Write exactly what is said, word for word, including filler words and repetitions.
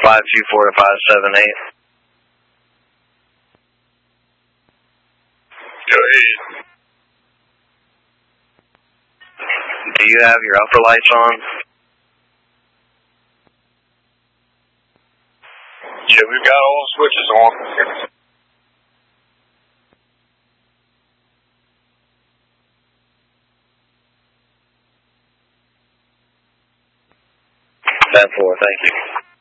five two four five seven eight. Go ahead. Do you have your upper lights on? Yeah, we've got all the switches on. ten four, thank you.